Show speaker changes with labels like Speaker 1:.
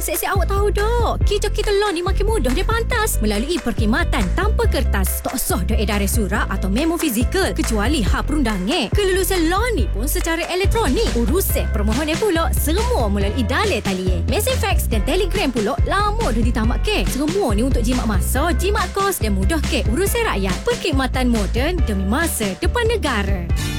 Speaker 1: Asyik-asyik awak tahu dok, kicau kita law ni makin mudah dia pantas melalui perkhidmatan tanpa kertas. Tak usah dah edarai surat atau memo fizikal kecuali hak perundangan. Kelulusan law ni pun secara elektronik. Urusan permohonan pula semua melalui dalil talian. Mesej fax dan telegram pula lama dah ditamat ke. Semua ni untuk jimat masa, jimat kos dan mudah ke urusan rakyat. Perkhidmatan moden demi masa depan negara.